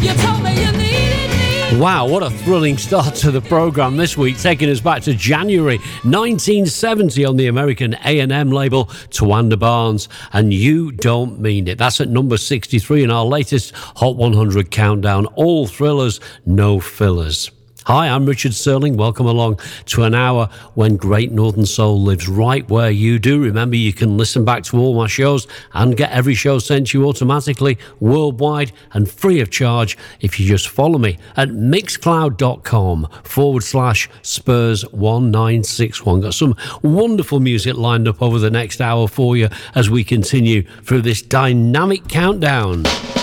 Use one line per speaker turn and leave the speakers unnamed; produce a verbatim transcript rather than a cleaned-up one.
You told me you needed me.
Wow, what a thrilling start to the programme this week, taking us back to January nineteen seventy on the American A and M label, Towanda Barnes, and You Don't Mean It. That's at number sixty-three in our latest Hot one hundred countdown. All thrillers, no fillers. Hi, I'm Richard Sterling. Welcome along to an hour when Great Northern Soul lives right where you do. Remember, you can listen back to all my shows and get every show sent to you automatically, worldwide and free of charge if you just follow me at mixcloud.com forward slash Spurs one nine six one. Got some wonderful music lined up over the next hour for you as we continue through this dynamic countdown.